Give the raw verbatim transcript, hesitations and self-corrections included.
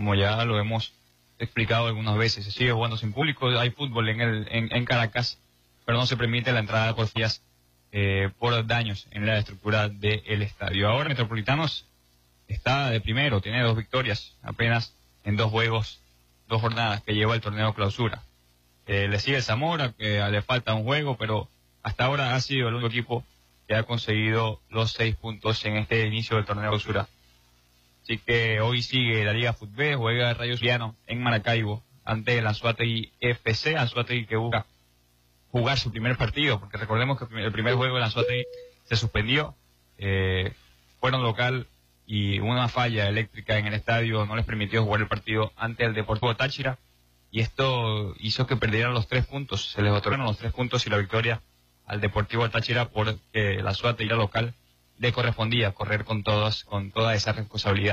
como ya lo hemos explicado algunas veces, se sigue jugando sin público, hay fútbol en el en, en Caracas, pero no se permite la entrada de policías eh, por daños en la estructura del estadio. Ahora Metropolitanos está de primero, tiene dos victorias apenas en dos juegos, dos jornadas que lleva el torneo clausura. Eh, le sigue Zamora, que le falta un juego, pero hasta ahora ha sido el único equipo que ha conseguido los seis puntos en este inicio del torneo clausura. Así que hoy sigue la Liga Fútbol, juega Rayo Zuliano en Maracaibo ante el Anzoátegui F C, Anzoátegui que busca jugar su primer partido, porque recordemos que el primer juego del Anzoátegui se suspendió, eh, fueron local y una falla eléctrica en el estadio no les permitió jugar el partido ante el Deportivo Táchira, y esto hizo que perdieran los tres puntos, se les otorgaron los tres puntos y la victoria al Deportivo Táchira, porque el Anzoátegui local le correspondía correr con todas, con toda esa responsabilidad.